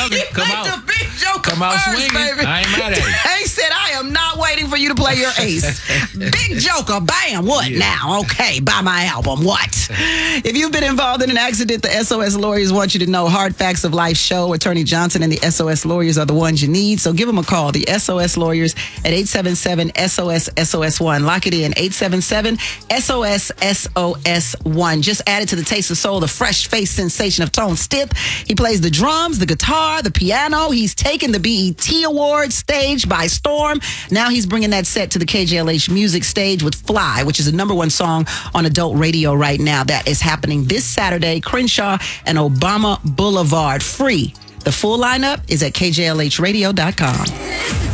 Joker. Come out. The big Joker Come out first, swinging. baby. I ain't mad at it. Ace said, I am not waiting for you to play your ace. Big Joker, bam, what now? Okay, buy my album, what? If you've been involved in an accident, the SOS Lawyers want you to know. Hard Facts of Life show. Attorney Johnson and the SOS Lawyers are the ones you need, so give them a call. The SOS Lawyers at 877-SOS-SOS-1. Lock it in, 877-SOS-SOS-1. Just added to the Taste of Soul, the fresh face sensation of Tone Stith. He plays the drums, the guitar, the piano. He's taken the BET Awards stage by storm. Now he's bringing that set to the KJLH music stage with Fly, which is the #1 song on adult radio right now. That is happening this Saturday, Crenshaw and Obama Boulevard. Free. The full lineup is at KJLHradio.com.